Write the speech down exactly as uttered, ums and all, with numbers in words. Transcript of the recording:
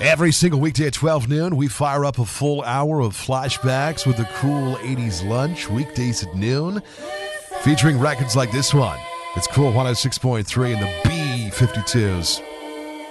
Every single weekday at twelve noon, we fire up a full hour of flashbacks with a cool eighties lunch, weekdays at noon, featuring records like this one. It's Cool one oh six point three and the B fifty-twos.